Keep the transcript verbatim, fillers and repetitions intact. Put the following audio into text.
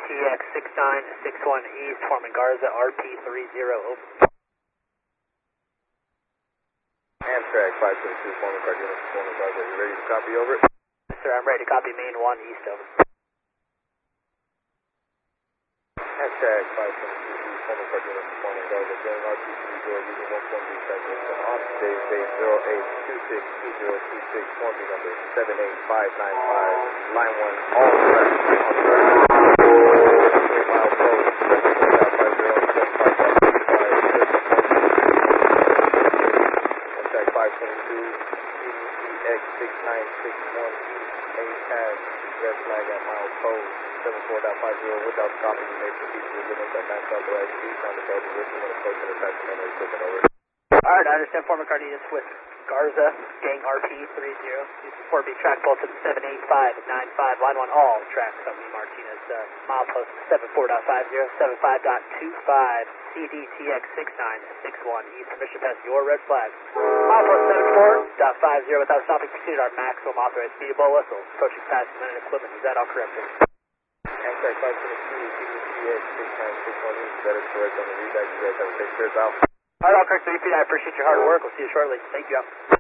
T X six nine six one East, forming Garza, R P three zero, over. Amtrak five two two, forming Cardenas, forming Garza, you ready to copy, over? Yes, sir, I'm ready to copy, main one East, over. Amtrak five two two, forming Cardenas, forming Garza, join R P three zero, using one form B transition on today's date zero eight two six two zero two six, forming number seven eight five nine five, line one, all traffic on track. five twenty-two, T X six nine six one East, main path, red flag at mile code, seven four point five zero, without stopping, you may proceed to the limits at max authorized speed, on the belt, listening and approaching the taximeter equipment, over. Alright, I understand, former Cardenas with Garza, gang R P three zero, four B track both to the seven eight five nine five, line one, all track, Company Martinez, uh, milepost seven four point five zero, seven five point two five, C D T X six nine six one, East, permission pass your red flag. Milepost seven four point five zero, without stopping, proceed our maximum authorized speed of bow whistle, approaching past minute equipment, is that all correct, sir? Amtrak five twenty-two, T X six nine six one East, that is correct on the read back, you guys have a safe trip out. Alright, all correct, so I appreciate your hard work, we'll see you shortly, thank you.